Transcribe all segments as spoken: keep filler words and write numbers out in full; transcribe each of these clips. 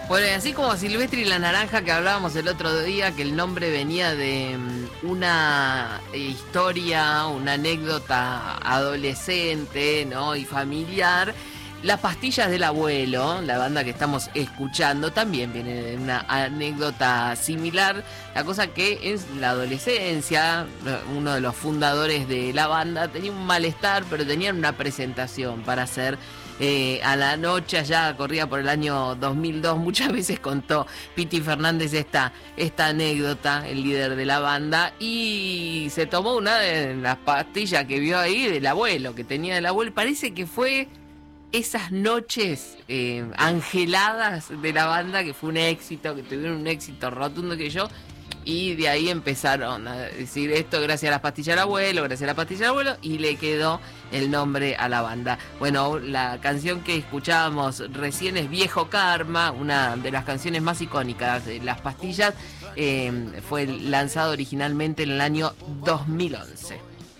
Bueno, y así como Silvestre y la Naranja que hablábamos el otro día, que el nombre venía de mm, una eh, historia, una anécdota adolescente, ¿no? Y familiar. Las Pastillas del Abuelo, la banda que estamos escuchando, también viene de una anécdota similar. La cosa que en la adolescencia, uno de los fundadores de la banda tenía un malestar, pero tenían una presentación para hacer. Eh, a la noche, allá corría por el año dos mil dos, muchas veces contó Piti Fernández esta, esta anécdota, el líder de la banda, y se tomó una de las pastillas que vio ahí del abuelo, que tenía el abuelo. Parece que fue esas noches eh, angeladas de la banda, que fue un éxito, que tuvieron un éxito rotundo, que yo. Y de ahí empezaron a decir esto gracias a las pastillas del abuelo, gracias a la pastilla del abuelo, y le quedó el nombre a la banda. Bueno, la canción que escuchábamos recién es Viejo Karma, una de las canciones más icónicas de Las Pastillas. Eh, fue lanzado originalmente en el año dos mil once.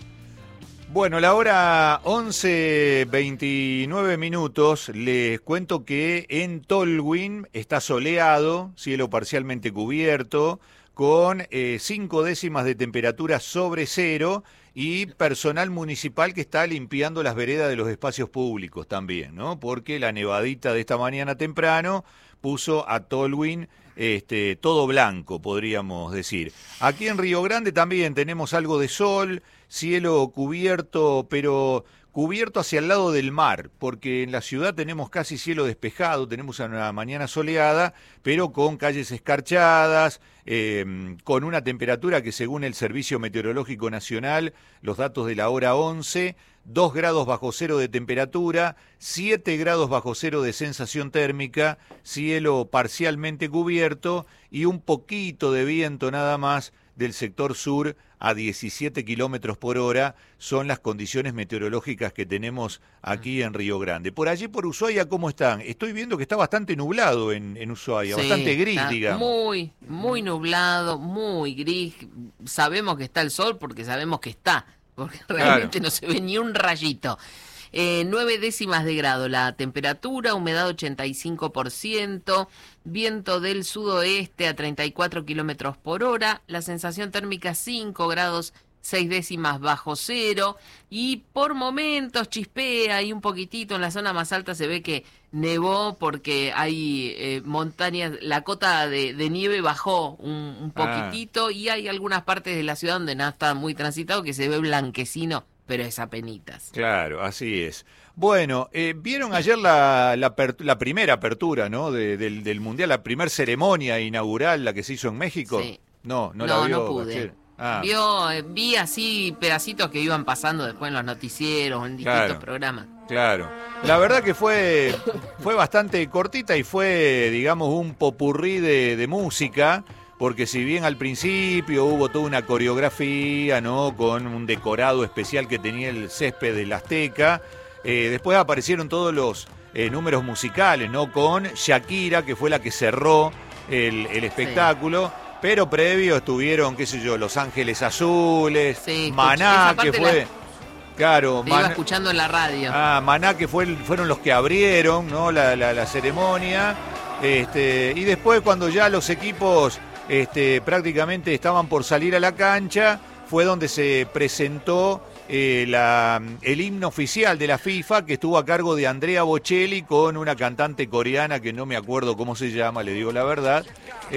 Bueno, la hora once veintinueve minutos, les cuento que en Tolwyn está soleado, cielo parcialmente cubierto, con eh, cinco décimas de temperatura sobre cero y personal municipal que está limpiando las veredas de los espacios públicos también, ¿no? Porque la nevadita de esta mañana temprano puso a Tolwyn este, todo blanco, podríamos decir. Aquí en Río Grande también tenemos algo de sol, cielo cubierto, pero cubierto hacia el lado del mar, porque en la ciudad tenemos casi cielo despejado, tenemos una mañana soleada, pero con calles escarchadas, eh, con una temperatura que según el Servicio Meteorológico Nacional, los datos de la hora once, dos grados bajo cero de temperatura, siete grados bajo cero de sensación térmica, cielo parcialmente cubierto y un poquito de viento nada más del sector sur a diecisiete kilómetros por hora, son las condiciones meteorológicas que tenemos aquí en Río Grande. Por allí, por Ushuaia, ¿cómo están? Estoy viendo que está bastante nublado en, en Ushuaia, sí, bastante gris, digamos. Muy, muy nublado, muy gris. Sabemos que está el sol porque sabemos que está, porque realmente claro, no se ve ni un rayito. Eh, nueve décimas de grado la temperatura, humedad ochenta y cinco por ciento, viento del sudoeste a treinta y cuatro kilómetros por hora, la sensación térmica cinco grados seis décimas bajo cero, y por momentos chispea y un poquitito en la zona más alta se ve que nevó porque hay eh, montañas, la cota de, de nieve bajó un, un poquitito, ah, y hay algunas partes de la ciudad donde no está muy transitado que se ve blanquecino, pero es apenitas. Claro, así es. Bueno, eh, ¿vieron ayer la, la, la primera apertura, ¿no? De, del, del Mundial, la primera ceremonia inaugural, la que se hizo en México? Sí. No, no, no la vio. No pude. Ah. Vio, eh, vi así pedacitos que iban pasando después en los noticieros, en distintos claro, programas. Claro. La verdad que fue, fue bastante cortita y fue, digamos, un popurrí de, de música. Porque si bien al principio hubo toda una coreografía, ¿no? Con un decorado especial que tenía el césped del Azteca, eh, después aparecieron todos los eh, números musicales, ¿no? Con Shakira, que fue la que cerró el, el espectáculo, sí, pero previo estuvieron, qué sé yo, Los Ángeles Azules, sí, Maná, que fue... La... Claro, Te iba escuchando en la radio. Ah, Maná, que fue, fueron los que abrieron, ¿no? la, la, la ceremonia. Este, y después cuando ya los equipos... Este, prácticamente estaban por salir a la cancha, fue donde se presentó eh, la, el himno oficial de la FIFA, que estuvo a cargo de Andrea Bocelli con una cantante coreana que no me acuerdo cómo se llama, le digo la verdad.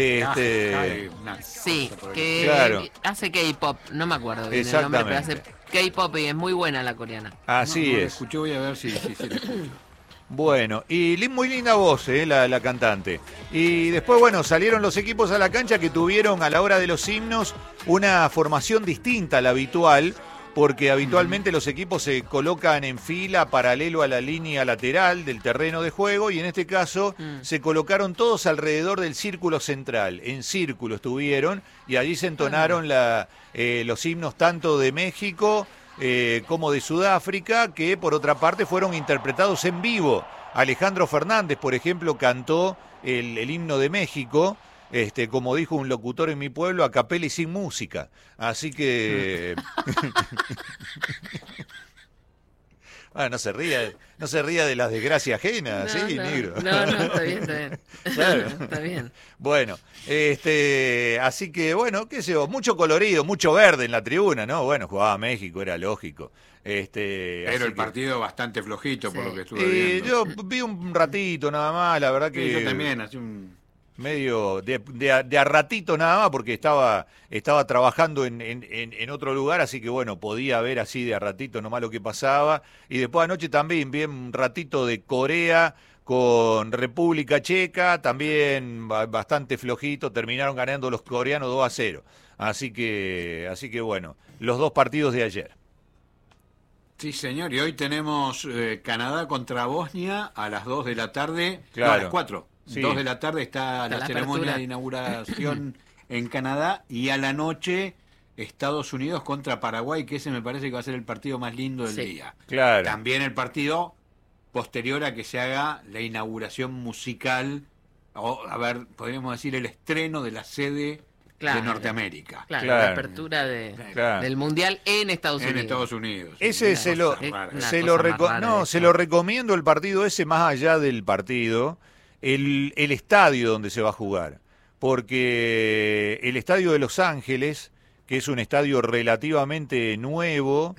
Este, sí, que claro, hace K-pop, no me acuerdo bien el nombre, pero hace K-pop y es muy buena la coreana. Así no, no es. Escuché, voy a ver si, si, si la escucho. Bueno, y muy linda voz, eh, la, la cantante. Y después, bueno, salieron los equipos a la cancha que tuvieron a la hora de los himnos una formación distinta a la habitual, porque habitualmente los equipos se colocan en fila paralelo a la línea lateral del terreno de juego, y en este caso mm. se colocaron todos alrededor del círculo central, en círculo estuvieron, y allí se entonaron la, eh, los himnos tanto de México Eh, como de Sudáfrica, que por otra parte fueron interpretados en vivo. Alejandro Fernández, por ejemplo, cantó el, el himno de México, este, como dijo un locutor en mi pueblo, a capela y sin música. Así que... Ah, no se ría, no se ría de las desgracias ajenas, No, ¿sí, no, negro? no, no, está bien, está bien. Claro. Está bien. Bueno, este, así que bueno, qué sé yo, mucho colorido, mucho verde en la tribuna, ¿no? Bueno, jugaba México, era lógico. Este, Pero así el que, partido bastante flojito, por Sí. lo que estuve eh, viendo. yo vi un ratito nada más, la verdad Sí, que yo también, así un... medio de, de a, de a ratito nada más, porque estaba, estaba trabajando en, en, en, en otro lugar, así que bueno, podía ver así de a ratito nomás lo que pasaba. Y después anoche también vi un ratito de Corea con República Checa, también ba- bastante flojito, terminaron ganando los coreanos dos a cero. Así que, así que bueno, los dos partidos de ayer. Sí, señor, y hoy tenemos eh, Canadá contra Bosnia a las dos de la tarde, no, a Claro. las cuatro. Sí. dos de la tarde está, Está la la ceremonia apertura. de inauguración en Canadá, y a la noche Estados Unidos contra Paraguay, que ese me parece que va a ser el partido más lindo del Sí. día. Claro. También el partido posterior a que se haga la inauguración musical, o a ver, podríamos decir el estreno de la sede Claro. de Norteamérica. Claro, Claro. la apertura de, Claro. del Mundial en Estados En Unidos. Estados Unidos. Ese Una se lo, cosa rara. Una se cosa lo más reco- rara no, de se eso. lo recomiendo el partido ese más allá del partido, el, el estadio donde se va a jugar, porque el estadio de Los Ángeles, que es un estadio relativamente nuevo,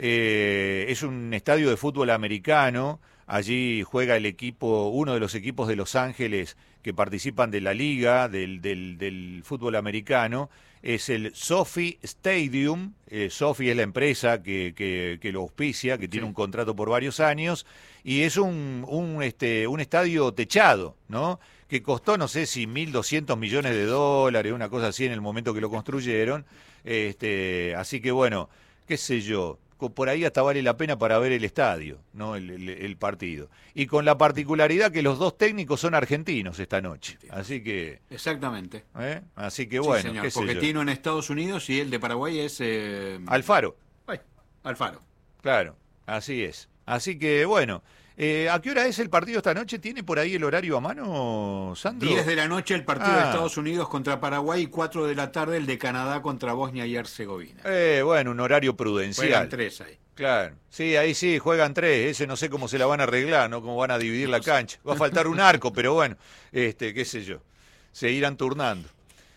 eh, es un estadio de fútbol americano. Allí juega el equipo, uno de los equipos de Los Ángeles que participan de la liga del, del, del fútbol americano. Es el SoFi Stadium. eh, SoFi es la empresa que, que, que lo auspicia, que tiene Sí. un contrato por varios años, y es un, un, este, un estadio techado, ¿no? Que costó, no sé si mil doscientos millones de dólares, una cosa así en el momento que lo construyeron. Este, así que bueno, qué sé yo, co- por ahí hasta vale la pena para ver el estadio, ¿no? El, el- el partido. Y con la particularidad que los dos técnicos son argentinos esta noche. Así que, Exactamente. ¿eh? Así que Sí, bueno, señor. qué sé yo. Pochettino en Estados Unidos y el de Paraguay es... Eh... Alfaro, Ay, Alfaro. claro, así es. Así que bueno, eh, ¿a qué hora es el partido esta noche? ¿Tiene por ahí el horario a mano, Sandro? diez de la noche el partido de Ah. Estados Unidos contra Paraguay y cuatro de la tarde el de Canadá contra Bosnia y Herzegovina. Eh, bueno, un horario prudencial. Juegan tres ahí. Claro, sí, ahí sí, juegan tres, ese no sé cómo se la van a arreglar, ¿no? Cómo van a dividir la cancha. Va a faltar un arco, pero bueno, este, qué sé yo, se irán turnando.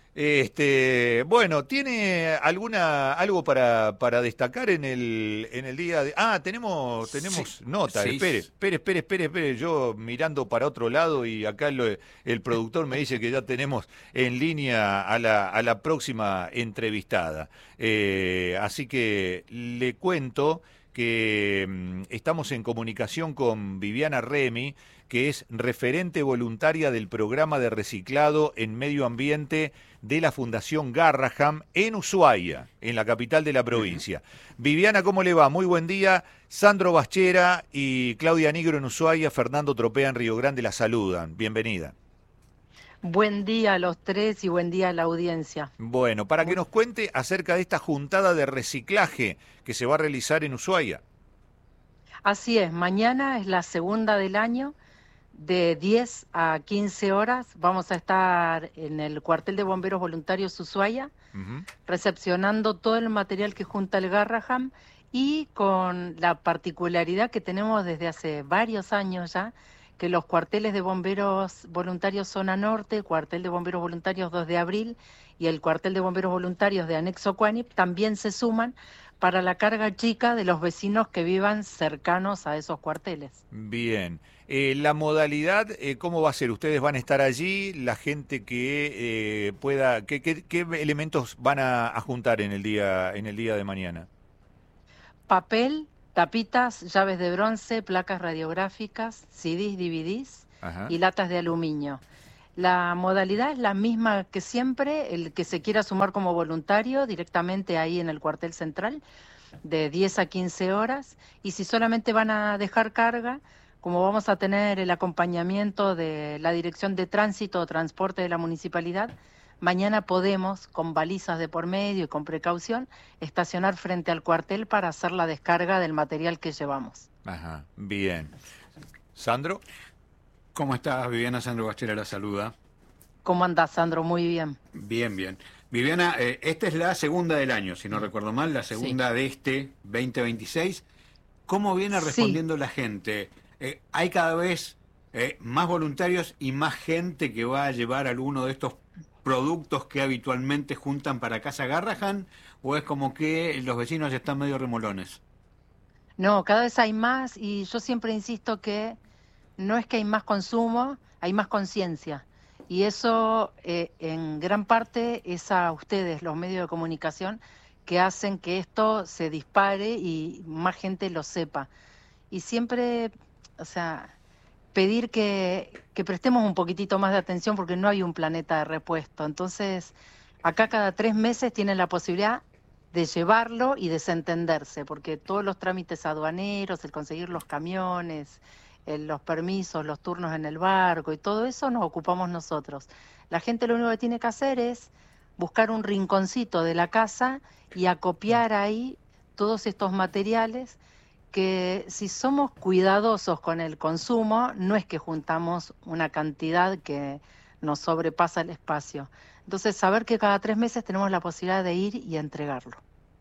Este, bueno, ¿tiene alguna algo para, para destacar en el en el día de Ah, tenemos tenemos Sí, nota, sí. espere, espere, espere, espere, espere, yo mirando para otro lado y acá lo- el productor me dice que ya tenemos en línea a la a la próxima entrevistada. Eh, así que le cuento que mm, estamos en comunicación con Viviana Remy, que es referente voluntaria del programa de reciclado en medio ambiente de la Fundación Garraham en Ushuaia, en la capital de la provincia. Viviana, ¿cómo le va? Muy buen día. Sandro Baschera y Claudia Nigro en Ushuaia, Fernando Tropea en Río Grande la saludan. Bienvenida. Buen día a los tres y buen día a la audiencia. Bueno, para que nos cuente acerca de esta juntada de reciclaje que se va a realizar en Ushuaia. Así es, mañana es la segunda del año, de diez a quince horas. Vamos a estar en el cuartel de bomberos voluntarios Ushuaia, Ujú. recepcionando todo el material que junta el Garraham y con la particularidad que tenemos desde hace varios años ya, que los cuarteles de bomberos voluntarios Zona Norte, cuartel de bomberos voluntarios dos de abril y el cuartel de bomberos voluntarios de Anexo Cuánip también se suman para la carga chica de los vecinos que vivan cercanos a esos cuarteles. Bien. Eh, la modalidad, eh, ¿cómo va a ser? ¿Ustedes van a estar allí? ¿La gente que eh, pueda, qué, qué, qué elementos van a, a juntar en el día, en el día de mañana? Papel, tapitas, llaves de bronce, placas radiográficas, C Ds, D V Ds Ajá. y latas de aluminio. La modalidad es la misma que siempre, el que se quiera sumar como voluntario directamente ahí en el cuartel central, de diez a quince horas, y si solamente van a dejar carga, como vamos a tener el acompañamiento de la Dirección de Tránsito o Transporte de la Municipalidad, mañana podemos, con balizas de por medio y con precaución, estacionar frente al cuartel para hacer la descarga del material que llevamos. Ajá, bien. ¿Sandro? ¿Cómo estás, Viviana? Sandro Bachera la saluda. ¿Cómo andás, Sandro? Muy bien. Bien, bien. Viviana, eh, esta es la segunda del año, si no recuerdo mal, la segunda de este veinte veintiséis. ¿Cómo viene Sí. respondiendo la gente? Eh, ¿Hay cada vez eh, más voluntarios y más gente que va a llevar alguno de estos productos que habitualmente juntan para Casa Garrahan? ¿O es como que los vecinos están medio remolones? No, cada vez hay más y yo siempre insisto que no es que hay más consumo, hay más conciencia. Y eso eh, en gran parte es a ustedes, los medios de comunicación, que hacen que esto se dispare y más gente lo sepa. Y siempre, o sea, pedir que, que prestemos un poquitito más de atención porque no hay un planeta de repuesto. Entonces, acá cada tres meses tienen la posibilidad de llevarlo y desentenderse, porque todos los trámites aduaneros, el conseguir los camiones, el- los permisos, los turnos en el barco y todo eso nos ocupamos nosotros. La gente lo único que tiene que hacer es buscar un rinconcito de la casa y acopiar ahí todos estos materiales que si somos cuidadosos con el consumo, no es que juntamos una cantidad que nos sobrepasa el espacio. Entonces, saber que cada tres meses tenemos la posibilidad de ir y entregarlo.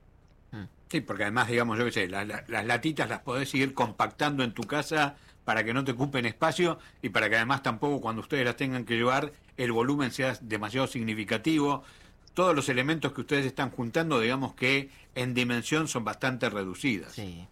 Sí, porque además, digamos, yo qué sé, la- la- las latitas las podés seguir compactando en tu casa para que no te ocupen espacio y para que además tampoco cuando ustedes las tengan que llevar el volumen sea demasiado significativo. Todos los elementos que ustedes están juntando, digamos que en dimensión son bastante reducidas. Sí.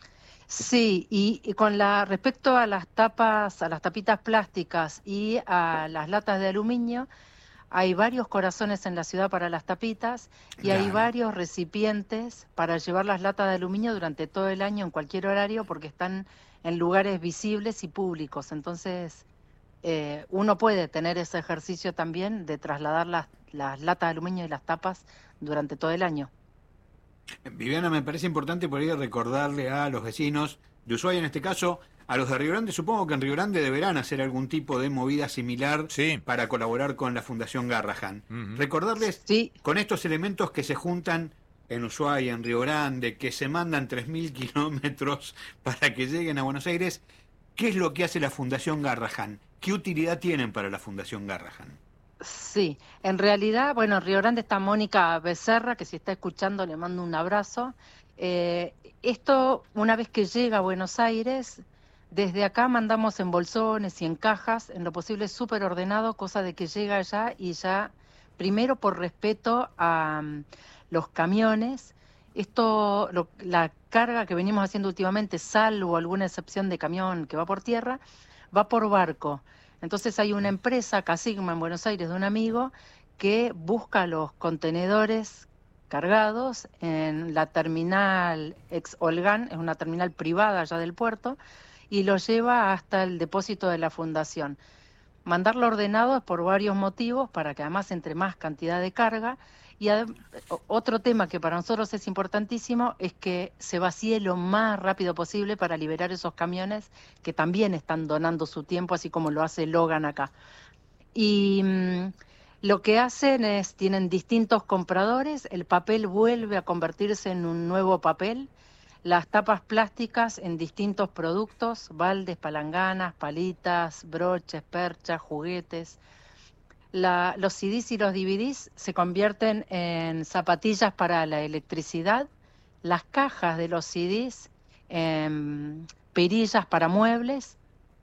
Sí, y, y con la respecto a las tapas, a las tapitas plásticas y a las latas de aluminio, hay varios corazones en la ciudad para las tapitas y hay Claro. varios recipientes para llevar las latas de aluminio durante todo el año en cualquier horario porque están en lugares visibles y públicos. Entonces, eh, uno puede tener ese ejercicio también de trasladar las, las latas de aluminio y las tapas durante todo el año. Viviana, me parece importante por ahí recordarle a los vecinos de Ushuaia, en este caso, a los de Río Grande. Supongo que en Río Grande deberán hacer algún tipo de movida similar Sí. para colaborar con la Fundación Garrahan. Ujú. Recordarles, Sí, con estos elementos que se juntan en Ushuaia, en Río Grande, que se mandan tres mil kilómetros para que lleguen a Buenos Aires, ¿qué es lo que hace la Fundación Garrahan? ¿Qué utilidad tienen para la Fundación Garrahan? sí, en realidad, bueno, en Río Grande está Mónica Becerra, que si está escuchando le mando un abrazo. Eh, esto, una vez que llega a Buenos Aires, desde acá mandamos en bolsones y en cajas, en lo posible súper ordenado, cosa de que llega allá y ya, primero por respeto a mm, los camiones, esto, lo- la carga que venimos haciendo últimamente, salvo alguna excepción de camión que va por tierra, va por barco. Entonces hay una empresa, Casigma, en Buenos Aires, de un amigo, que busca los contenedores cargados en la terminal ex Olgan, es una terminal privada allá del puerto, y los lleva hasta el depósito de la fundación. Mandarlo ordenado es por varios motivos, para que además entre más cantidad de carga. Y adem- o- otro tema que para nosotros es importantísimo es que se vacíe lo más rápido posible para liberar esos camiones que también están donando su tiempo, así como lo hace Logan acá. Y mm, lo que hacen es, tienen distintos compradores, el papel vuelve a convertirse en un nuevo papel, las tapas plásticas en distintos productos, baldes, palanganas, palitas, broches, perchas, juguetes. La- los C Ds y los D V Ds se convierten en zapatillas para la electricidad, las cajas de los C Ds en perillas para muebles,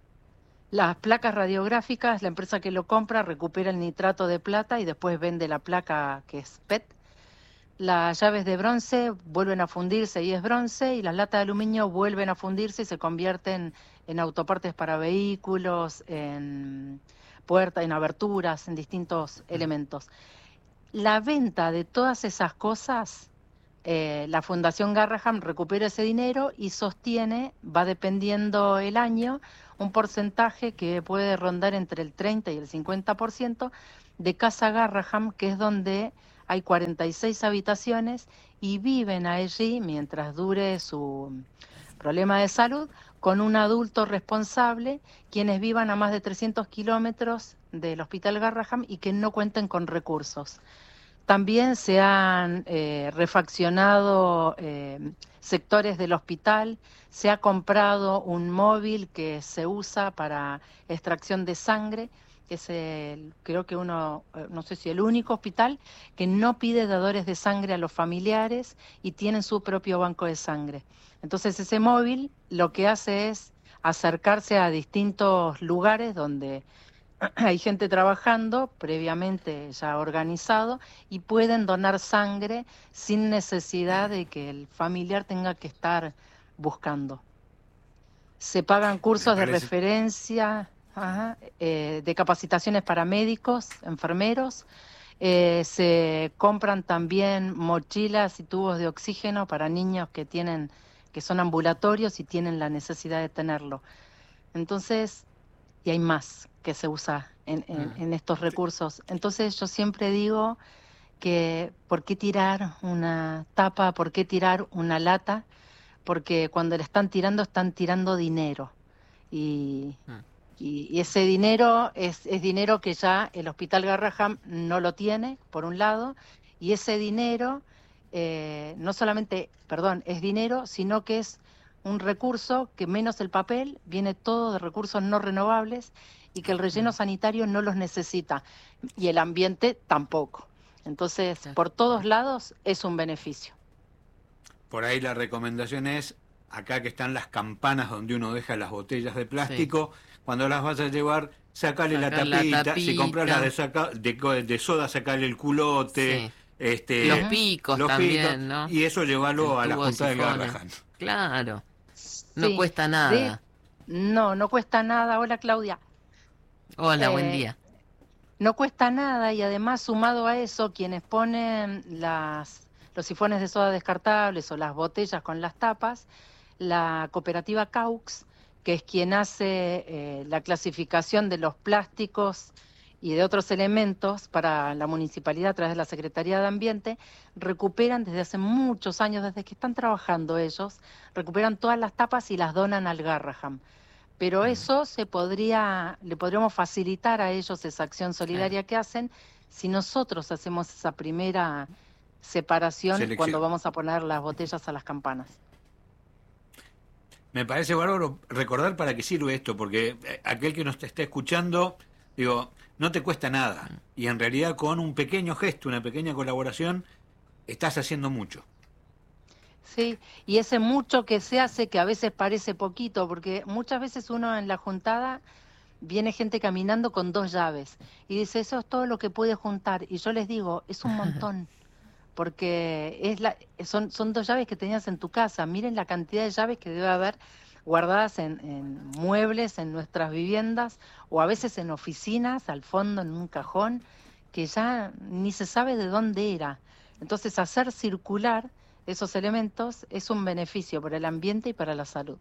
las placas radiográficas, la empresa que lo compra recupera el nitrato de plata y después vende la placa que es P E T. Las llaves de bronce vuelven a fundirse y es bronce, y las latas de aluminio vuelven a fundirse y se convierten en autopartes para vehículos, en puertas, en aberturas, en distintos elementos. La venta de todas esas cosas, eh, la Fundación Garrahan recupera ese dinero y sostiene, va dependiendo el año, un porcentaje que puede rondar entre el treinta y el cincuenta por ciento de Casa Garrahan, que es donde hay cuarenta y seis habitaciones y viven allí mientras dure su problema de salud con un adulto responsable, quienes vivan a más de trescientos kilómetros del Hospital Garrahan y que no cuenten con recursos. También se han eh, refaccionado eh, sectores del hospital, se ha comprado un móvil que se usa para extracción de sangre es el, creo que uno, no sé si el único hospital que no pide dadores de sangre a los familiares y tienen su propio banco de sangre. Entonces ese móvil lo que hace es acercarse a distintos lugares donde hay gente trabajando, previamente ya organizado, y pueden donar sangre sin necesidad de que el familiar tenga que estar buscando. Se pagan cursos de referencia, ajá, eh, de capacitaciones para médicos, enfermeros, eh, se compran también mochilas y tubos de oxígeno para niños que tienen, que son ambulatorios y tienen la necesidad de tenerlo. Entonces, y hay más que se usa en, en, en estos recursos. Entonces yo siempre digo que ¿por qué tirar una tapa? ¿Por qué tirar una lata? Porque cuando le están tirando, están tirando dinero. Y, y, y ese dinero es, es dinero que ya el Hospital Garrahan no lo tiene, por un lado, y ese dinero eh, no solamente, perdón, es dinero, sino que es un recurso que menos el papel, viene todo de recursos no renovables y que el relleno sanitario no los necesita y el ambiente tampoco. Entonces, por todos lados es un beneficio. Por ahí la recomendación es, acá que están las campanas donde uno deja las botellas de plástico, sí. Cuando las vas a llevar, sacale la tapita, la tapita, si compras las de, saca, de, de soda, sacale el culote, sí. este, los picos los también, picos, ¿no? Y eso llevarlo a la Junta del Garrahan. Claro, no sí. cuesta nada. De, no, no cuesta nada. Hola, Claudia. Hola, eh, buen día. No cuesta nada y además sumado a eso, quienes ponen las... los sifones de soda descartables o las botellas con las tapas, la cooperativa Caux, que es quien hace eh, la clasificación de los plásticos y de otros elementos para la municipalidad a través de la Secretaría de Ambiente, recuperan desde hace muchos años, desde que están trabajando ellos, recuperan todas las tapas y las donan al Garrahan. Pero eso se podría, le podríamos facilitar a ellos esa acción solidaria sí. que hacen si nosotros hacemos esa primera separación Selección. Cuando vamos a poner las botellas a las campanas. Me parece bárbaro recordar para qué sirve esto, porque aquel que nos está escuchando, digo, no te cuesta nada. Y en realidad con un pequeño gesto, una pequeña colaboración, estás haciendo mucho. Sí, y ese mucho que se hace, que a veces parece poquito, porque muchas veces uno en la juntada viene gente caminando con dos llaves y dice, eso es todo lo que puede juntar. Y yo les digo, es un montón. Porque es la, son, son dos llaves que tenías en tu casa. Miren la cantidad de llaves que debe haber guardadas en, en muebles, en nuestras viviendas, o a veces en oficinas, al fondo, en un cajón, que ya ni se sabe de dónde era. Entonces, hacer circular esos elementos es un beneficio para el ambiente y para la salud.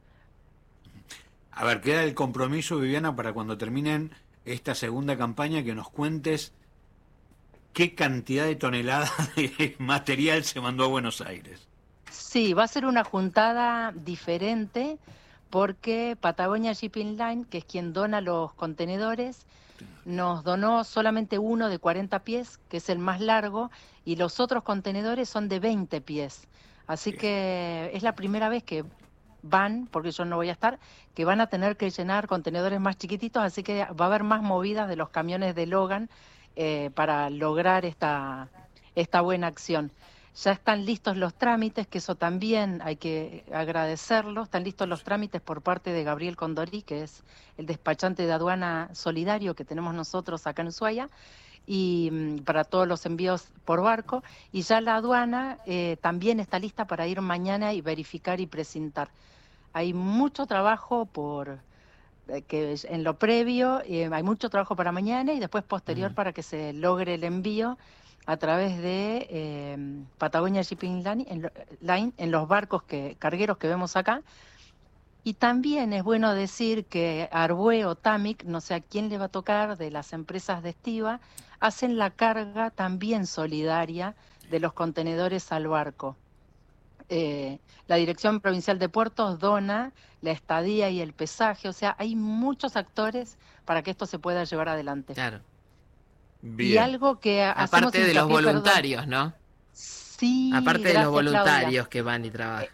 A ver, queda el compromiso, Viviana, para cuando terminen esta segunda campaña, que nos cuentes ¿qué cantidad de toneladas de material se mandó a Buenos Aires? Sí, va a ser una juntada diferente porque Patagonia Shipping Line, que es quien dona los contenedores, nos donó solamente uno de cuarenta pies, que es el más largo, y los otros contenedores son de veinte pies. Así Bien. que es la primera vez que van, porque yo no voy a estar, que van a tener que llenar contenedores más chiquititos, así que va a haber más movidas de los camiones de Logan, Eh, para lograr esta, esta buena acción. Ya están listos los trámites, que eso también hay que agradecerlo, están listos los trámites por parte de Gabriel Condorí, que es el despachante de aduana solidario que tenemos nosotros acá en Ushuaia, y para todos los envíos por barco, y ya la aduana eh, también está lista para ir mañana y verificar y precintar. Hay mucho trabajo por... que en lo previo eh, hay mucho trabajo para mañana y después posterior uh-huh. para que se logre el envío a través de eh, Patagonia Shipping Line en, lo, Line en los barcos que cargueros que vemos acá. Y también es bueno decir que Arbué o Tamic, no sé a quién le va a tocar, de las empresas de estiva, hacen la carga también solidaria de los contenedores al barco. Eh, la Dirección Provincial de Puertos dona la estadía y el pesaje, o sea, hay muchos actores para que esto se pueda llevar adelante. Claro. Bien. Y algo que aparte de los voluntarios, perdón, ¿no? Sí. Aparte de los voluntarios Claudia. que van y trabajan.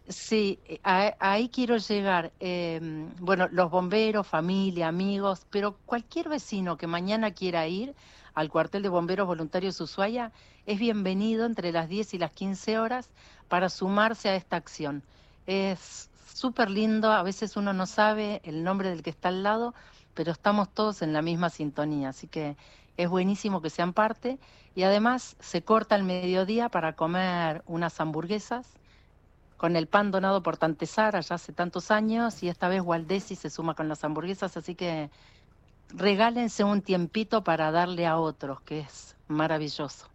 Sí, eh, a- ahí quiero llegar. Eh, bueno, los bomberos, familia, amigos, pero cualquier vecino que mañana quiera ir al cuartel de bomberos voluntarios Ushuaia es bienvenido entre las diez y las quince horas para sumarse a esta acción. Es súper lindo, a veces uno no sabe el nombre del que está al lado, pero estamos todos en la misma sintonía, así que es buenísimo que sean parte. Y además se corta el mediodía para comer unas hamburguesas con el pan donado por Tantesara ya hace tantos años, y esta vez Waldesi se suma con las hamburguesas, así que regálense un tiempito para darle a otros, que es maravilloso.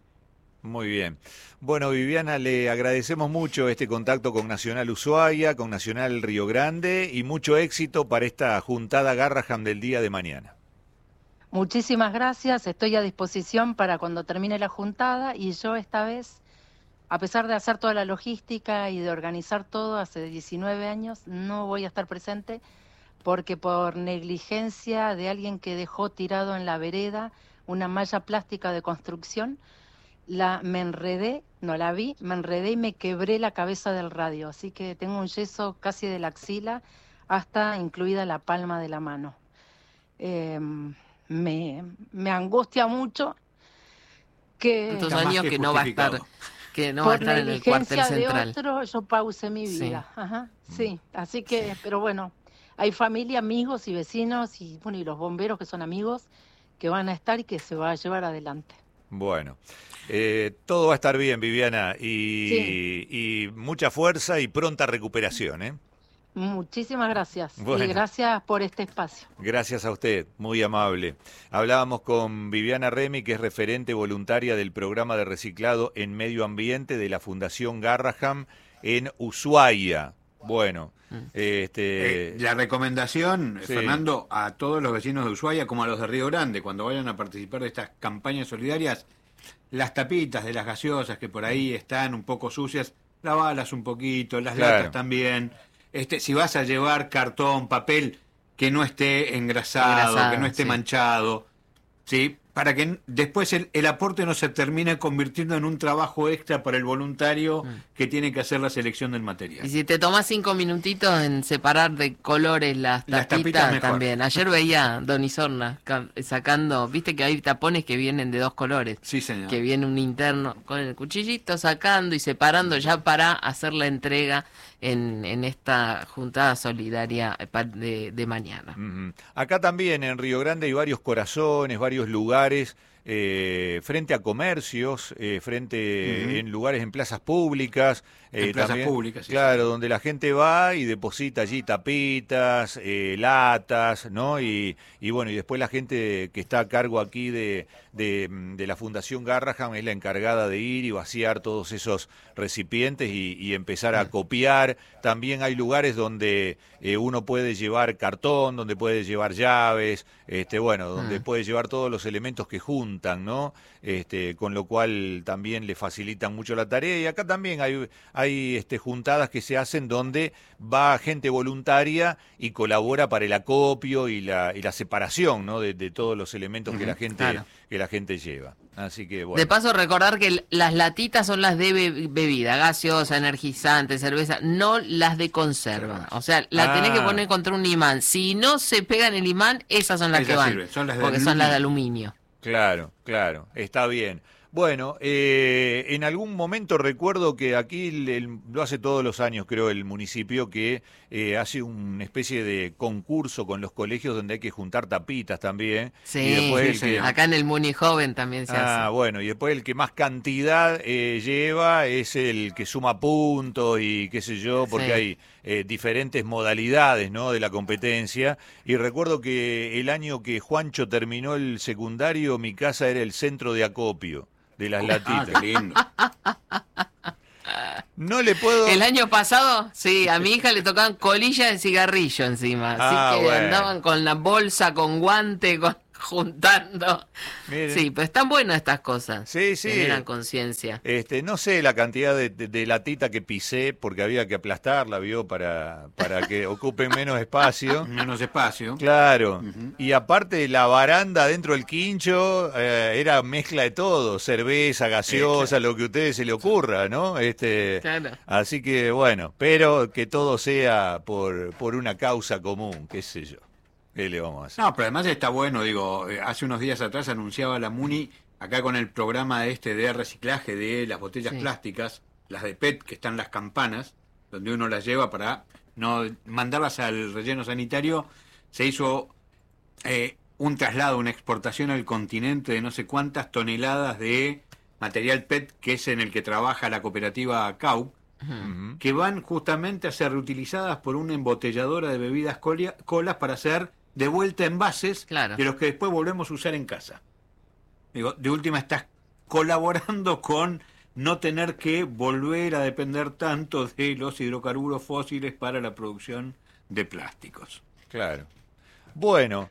Muy bien. Bueno, Viviana, le agradecemos mucho este contacto con Nacional Ushuaia, con Nacional Río Grande, y mucho éxito para esta juntada Garraham del día de mañana. Muchísimas gracias, estoy a disposición para cuando termine la juntada, y yo esta vez, a pesar de hacer toda la logística y de organizar todo hace diecinueve años, no voy a estar presente porque por negligencia de alguien que dejó tirado en la vereda una malla plástica de construcción, la, me enredé, no la vi, me enredé y me quebré la cabeza del radio. Así que tengo un yeso casi de la axila hasta incluida la palma de la mano. Eh, me, me angustia mucho que Tantos Está más años que que no va a estar, justificado. que no va a por estar en el cuartel negligencia de central. otro yo pause mi Sí. vida. Ajá, sí, así que, pero bueno, hay familia, amigos y vecinos y bueno, y los bomberos que son amigos que van a estar y que se va a llevar adelante. Bueno, eh, todo va a estar bien, Viviana, y, Sí. y mucha fuerza y pronta recuperación, ¿eh? Muchísimas gracias Bueno. y gracias por este espacio. Gracias a usted, muy amable. Hablábamos con Viviana Remy, que es referente voluntaria del programa de reciclado en medio ambiente de la Fundación Garraham en Ushuaia. Bueno, este... Eh, la recomendación, Sí. Fernando, a todos los vecinos de Ushuaia como a los de Río Grande, cuando vayan a participar de estas campañas solidarias, las tapitas de las gaseosas que por ahí están un poco sucias, lavalas un poquito, las Claro. latas también. Este, si vas a llevar cartón, papel, que no esté engrasado, Engrasado, que no esté sí. manchado, ¿sí? Para que n- después el, el aporte no se termine convirtiendo en un trabajo extra para el voluntario que tiene que hacer la selección del material. Y si te tomás cinco minutitos en separar de colores las Las tapitas, tapitas mejor. también. Ayer veía Don Isorna ca- sacando, viste que hay tapones que vienen de dos colores. Sí, señor. Que viene un interno con el cuchillito sacando y separando ya para hacer la entrega en, en esta juntada solidaria pa- de, de mañana. Ujú. Acá también en Río Grande hay varios corazones, varios lugares eh, frente a comercios, eh, frente Ujú. en lugares, en plazas públicas. En eh, plazas también, públicas, sí, claro, sí. donde la gente va y deposita allí tapitas, eh, latas, ¿no? Y, y bueno, y después la gente que está a cargo aquí de, de, de la Fundación Garraham es la encargada de ir y vaciar todos esos recipientes y, y empezar a copiar. También hay lugares donde eh, uno puede llevar cartón, donde puede llevar llaves, este, bueno, donde Mm. puede llevar todos los elementos que juntan, ¿no? Este, con lo cual también le facilitan mucho la tarea. Y acá también hay, hay este, juntadas que se hacen donde va gente voluntaria y colabora para el acopio y la, y la separación, ¿no? de, de todos los elementos que la gente claro. que la gente lleva. Así que bueno. De paso, recordar que l- las latitas son las de be- bebida, gaseosa, energizante, cerveza, no las de conserva. O sea, la tenés que Ah. poner contra un imán. Si no se pegan el imán, esas son las Esas que van. sirven, son las de porque son las de aluminio. aluminio. Claro, claro, está bien. Bueno, eh, en algún momento recuerdo que aquí el- el- lo hace todos los años, creo, el municipio que eh, hace una especie de concurso con los colegios donde hay que juntar tapitas también. Sí, y después sí, el que, señor. acá en el Muni Joven también se Ah, hace. bueno, y después el que más cantidad eh, lleva es el que suma puntos y qué sé yo, porque Sí. hay eh, diferentes modalidades, ¿no? de la competencia. Y recuerdo que el año que Juancho terminó el secundario, mi casa era el centro de acopio de las Ah, latitas. qué lindo. No le puedo... El año pasado, sí, a mi hija le tocaban colillas de cigarrillo encima. Así Ah, que bueno. andaban con la bolsa, con guante, con, juntando. Miren. Sí, pero están buenas estas cosas. Sí, sí. Generan conciencia. Este, no sé la cantidad de, de, de latita que pisé porque había que aplastarla, vio, para, para que ocupen menos espacio. Menos espacio. Claro. Uh-huh. Y aparte la baranda dentro del quincho eh, era mezcla de todo, cerveza, gaseosa, lo que a ustedes se le ocurra, ¿no? Este, Claro. Así que bueno, pero que todo sea por, por una causa común, qué sé yo. ¿Qué le vamos a hacer? No, pero además está bueno, digo, eh, hace unos días atrás anunciaba la Muni, acá con el programa este de reciclaje de las botellas Sí. plásticas, las de P E T, que están las campanas, donde uno las lleva para no mandarlas al relleno sanitario, se hizo eh, un traslado, una exportación al continente de no sé cuántas toneladas de material P E T, que es en el que trabaja la cooperativa C A U, Ujú. que van justamente a ser reutilizadas por una embotelladora de bebidas colia- colas para hacer de vuelta envases Claro. de los que después volvemos a usar en casa. Digo, de última estás colaborando con no tener que volver a depender tanto de los hidrocarburos fósiles para la producción de plásticos. Claro. Bueno,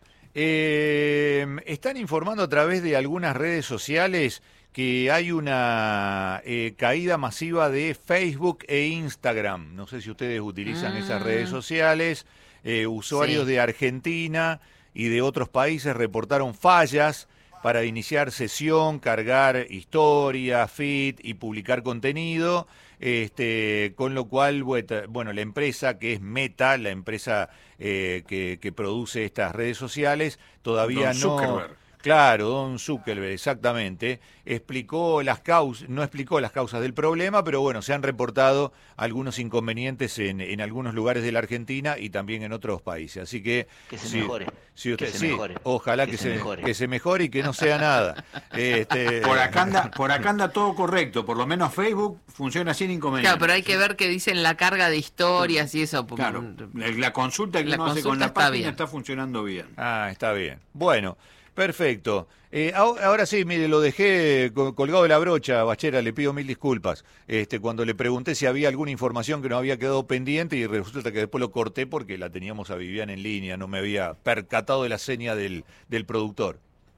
eh, están informando a través de algunas redes sociales que hay una eh, caída masiva de Facebook e Instagram. No sé si ustedes utilizan Mm. esas redes sociales. Eh, usuarios Sí. de Argentina y de otros países reportaron fallas para iniciar sesión, cargar historia, feed y publicar contenido, este, con lo cual, bueno, la empresa que es Meta, la empresa eh, que, que produce estas redes sociales, todavía Don no... Zuckerberg. Claro, don Zuckerberg, exactamente, explicó las causas, no explicó las causas del problema, pero bueno, se han reportado algunos inconvenientes en, en algunos lugares de la Argentina y también en otros países. Así que Que se si, mejore. si usted, que se sí, mejore. ojalá que, que se, se mejore. que se mejore y que no sea nada. Este, Por acá anda, por acá anda todo correcto, por lo menos Facebook funciona sin inconvenientes. Claro, pero hay que ver qué dicen la carga de historias y eso. Claro, la, la consulta que La uno hace con consulta la está página bien. está funcionando bien. Ah, está bien. Bueno, perfecto. Eh, ahora, ahora sí, mire, lo dejé co- colgado de la brocha, Bachera, le pido mil disculpas. Este, cuando le pregunté si había alguna información que nos había quedado pendiente y resulta que después lo corté porque la teníamos a Vivian en línea, no me había percatado de la seña del, del productor.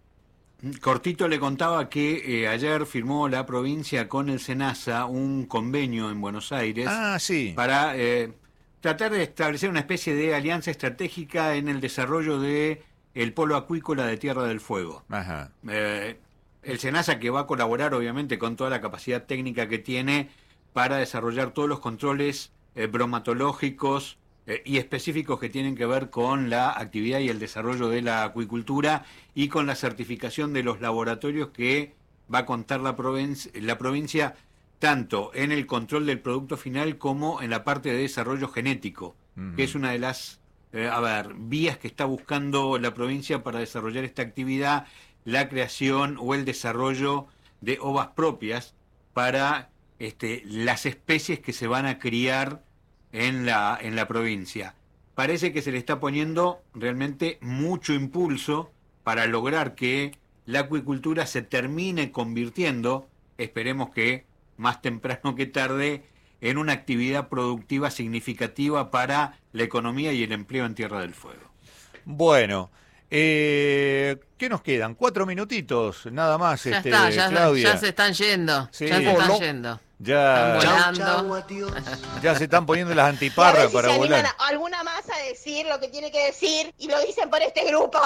Cortito le contaba que eh, ayer firmó la provincia con el SENASA un convenio en Buenos Aires Ah, sí. para eh, tratar de establecer una especie de alianza estratégica en el desarrollo de el polo acuícola de Tierra del Fuego. Ajá. Eh, el SENASA, que va a colaborar obviamente con toda la capacidad técnica que tiene para desarrollar todos los controles eh, bromatológicos eh, y específicos que tienen que ver con la actividad y el desarrollo de la acuicultura y con la certificación de los laboratorios que va a contar la, provinci- la provincia tanto en el control del producto final como en la parte de desarrollo genético, Ujú. que es una de las eh, a ver, vías que está buscando la provincia para desarrollar esta actividad, la creación o el desarrollo de ovas propias para este, las especies que se van a criar en la, en la provincia. Parece que se le está poniendo realmente mucho impulso para lograr que la acuicultura se termine convirtiendo, esperemos que más temprano que tarde, en una actividad productiva significativa para la economía y el empleo en Tierra del Fuego. Bueno, eh, ¿qué nos quedan? Cuatro minutitos, nada más, Ya este, está, ya, Claudia. ya se están yendo. Sí. Ya se están Voló. yendo. Ya, Están volando. ya se están poniendo las Y a antiparras ver si para se volar. animan a- alguna más a decir lo que tiene que decir y lo dicen por este grupo.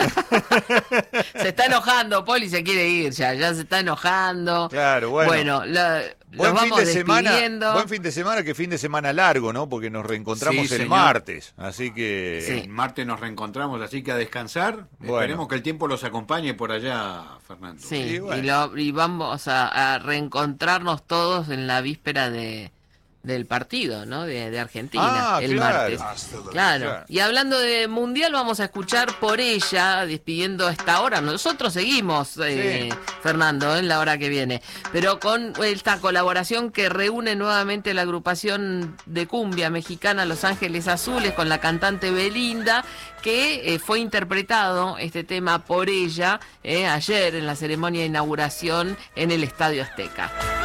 Se está enojando, Poli se quiere ir ya, ya se está enojando. Claro, bueno. Bueno, la- Buen nos fin vamos de semana, despidiendo. buen fin de semana, que fin de semana largo, ¿no? Porque nos reencontramos Sí, el señor. martes, así que Sí. El martes nos reencontramos, así que a descansar. Bueno. Esperemos que el tiempo los acompañe por allá, Fernando. Sí, Y y, bueno. lo- y vamos a, a reencontrarnos todos en la víspera de del partido, ¿no? De, de Argentina, Ah, el claro. martes. Claro. Claro. Y hablando de Mundial, vamos a escuchar Por Ella, despidiendo esta hora. Nosotros seguimos, eh, Sí. Fernando, en la hora que viene. Pero con esta colaboración que reúne nuevamente la agrupación de cumbia mexicana Los Ángeles Azules con la cantante Belinda, que eh, fue interpretado este tema Por Ella eh, ayer en la ceremonia de inauguración en el Estadio Azteca.